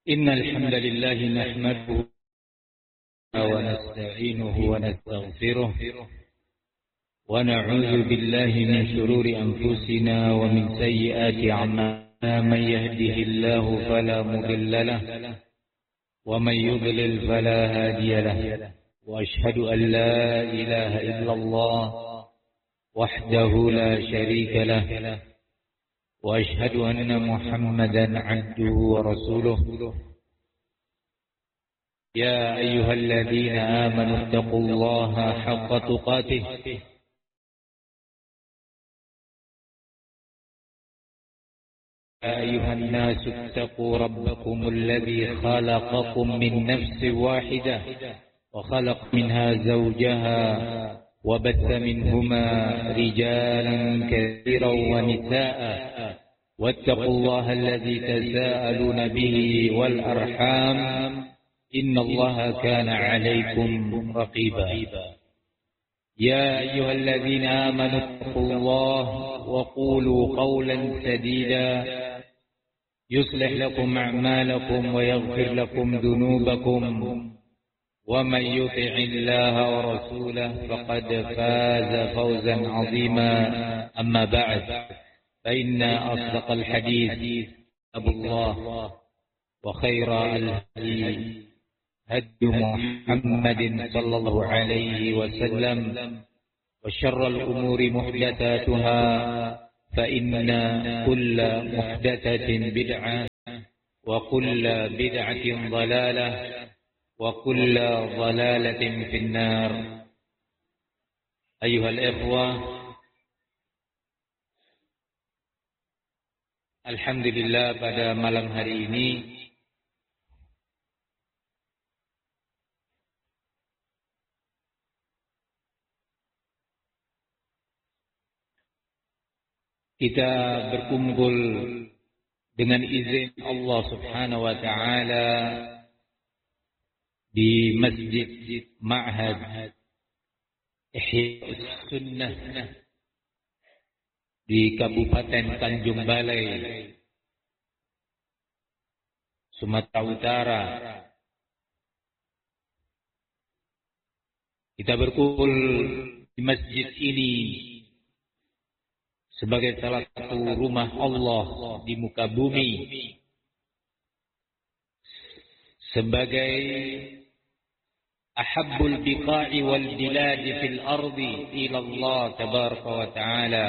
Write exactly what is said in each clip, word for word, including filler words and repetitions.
إن الحمد لله نحمده ونستعينه ونستغفره ونعوذ بالله من شرور أنفسنا ومن سيئات أعمالنا. من يهده الله فلا مضل له ومن يضلل فلا هادي له، وأشهد أن لا إله إلا الله وحده لا شريك له، وأشهد أن محمدا عبده ورسوله. يا أيها الذين آمنوا اتقوا الله حق تقاته يا أيها الناس اتقوا ربكم الذي خلقكم من نفس واحدة وخلق منها زوجها وبث منهما رجالا كثيرا ونساء، واتقوا الله الذي تساءلون به والأرحام إن الله كان عليكم رقيبا. يا أيها الذين آمنوا اتقوا الله وقولوا قولا سديدا يصلح لكم أعمالكم ويغفر لكم ذنوبكم، ومن يطع الله ورسوله فقد فاز فوزا عظيما. أما بعد، فإن أصدق الحديث كتاب الله، وخير الهدي هدي محمد صلى الله عليه وسلم، وشر الأمور محدثاتها، فإن كل محدثة بدعة، وكل بدعة ضلالة، وكل ضلالة في النار. أيها الإخوة، alhamdulillah pada malam hari ini kita berkumpul dengan izin Allah Subhanahu wa taala di Masjid Ma'had Ihya Sunnah di Kabupaten Tanjung Balai, Sumatera Utara. Kita berkumpul di masjid ini sebagai salah satu rumah Allah di muka bumi, sebagai ahabbul biqa'i wal biladi fil ardi ila Allah tabaraka wa ta'ala,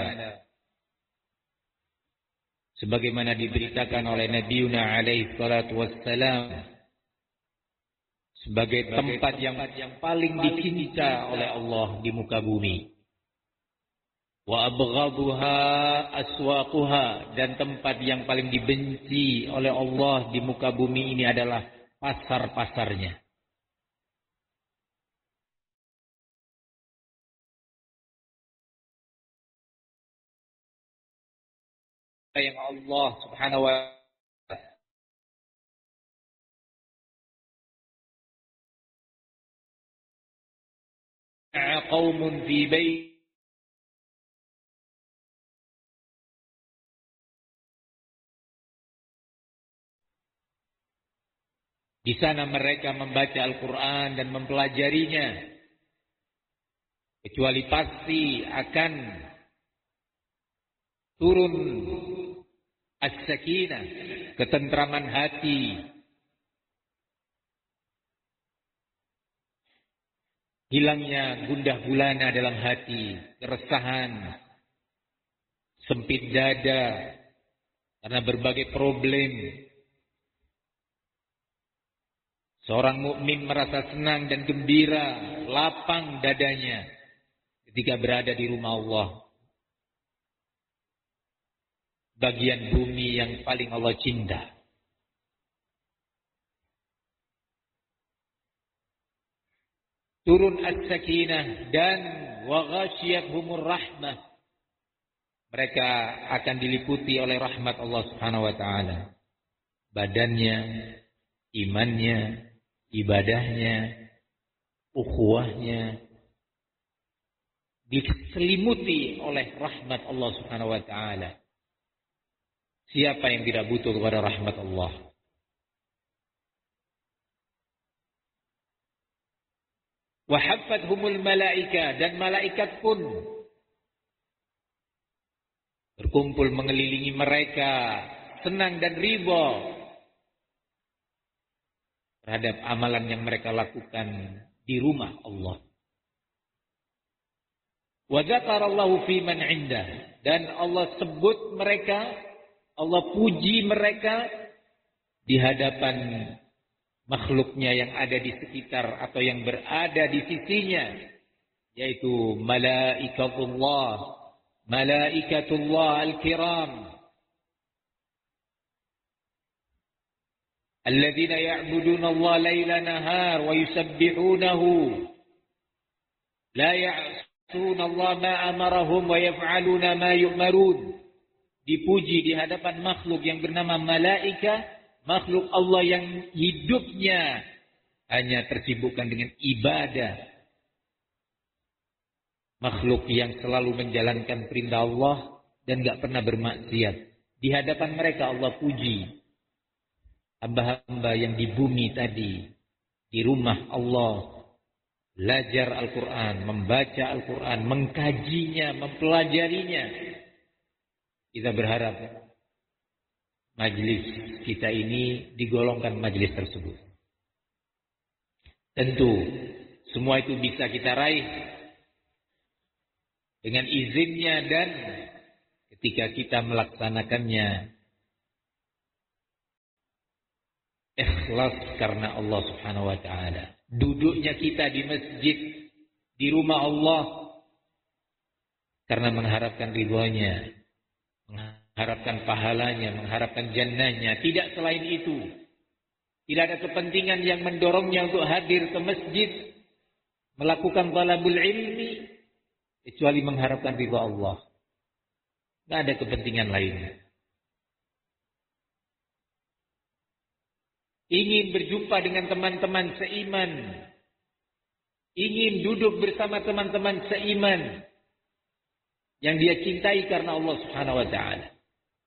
sebagaimana diberitakan oleh Nabiuna alaihi salatu wassalam, sebagai tempat yang paling dicinta oleh Allah di muka bumi. Wa abghaduha aswaquha, dan tempat yang paling dibenci oleh Allah di muka bumi ini adalah pasar-pasarnya. Yang Allah Subhanahu wa ta'ala qaumun fi bait di sana mereka membaca Al-Quran dan mempelajarinya, kecuali pasti akan turun as-sakinah, ketentraman hati, hilangnya gundah gulana dalam hati, keresahan, sempit dada karena berbagai problem. Seorang mukmin merasa senang dan gembira, lapang dadanya ketika berada di rumah Allah, bagian bumi yang paling Allah cinta. Turun as-sakinah dan wa ghashiyatuhumur rahmah. Mereka akan diliputi oleh rahmat Allah Subhanahu wa taala. Badannya, imannya, ibadahnya, ukhuwahnya diselimuti oleh rahmat Allah Subhanahu wa taala. Siapa yang tidak butuh kepada rahmat Allah? Wa haffathumul malaika, dan malaikat pun berkumpul mengelilingi mereka, senang dan ridha terhadap amalan yang mereka lakukan di rumah Allah. Wa dzakarallahu fi man 'indah, dan Allah sebut mereka, Allah puji mereka di hadapan makhluknya yang ada di sekitar atau yang berada di sisinya, yaitu malaikatullah, malaikatullah al-kiram, alladzina ya'buduna Allah laila nahar wa yusabbihunahu la ya'suna Allah ma amarahum wa yaf'aluna ma yu'marun. Dipuji di hadapan makhluk yang bernama malaika, makhluk Allah yang hidupnya hanya tersibukkan dengan ibadah. Makhluk yang selalu menjalankan perintah Allah dan gak pernah bermaksiat. Di hadapan mereka Allah puji hamba-hamba yang di bumi tadi, di rumah Allah, belajar Al-Quran, membaca Al-Quran, mengkajinya, mempelajarinya. Kita berharap majlis kita ini digolongkan majlis tersebut. Tentu semua itu bisa kita raih dengan izinnya dan ketika kita melaksanakannya ikhlas karena Allah Subhanahu wa taala. Duduknya kita di masjid, di rumah Allah karena mengharapkan ridhonya, mengharapkan pahalanya, mengharapkan jannahnya. Tidak selain itu. Tidak ada kepentingan yang mendorongnya untuk hadir ke masjid, melakukan talabul ilmi, kecuali mengharapkan ridha Allah. Tidak ada kepentingan lain. Ingin berjumpa dengan teman-teman seiman, ingin duduk bersama teman-teman seiman yang dia cintai karena Allah Subhanahu wa taala.